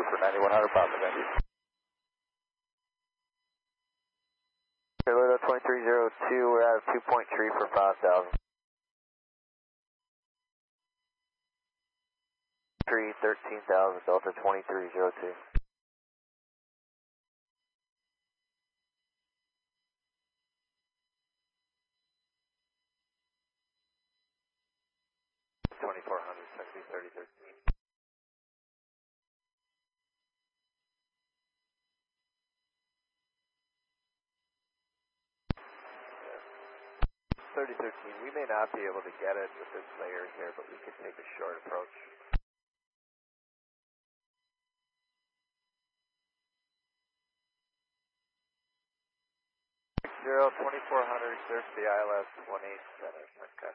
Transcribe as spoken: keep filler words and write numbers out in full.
for ninety-one hundred pounds of energy. Toyota twenty-three oh two, we're out of two point three for five thousand. three, thirteen thousand, Delta twenty-three oh two. twenty-four hundred, taxi thirty thirteen. thirty thirteen, we may not be able to get it with this layer here, but we could take a short approach. Zero, twenty-four hundred, surf the I L S one eight center. Okay.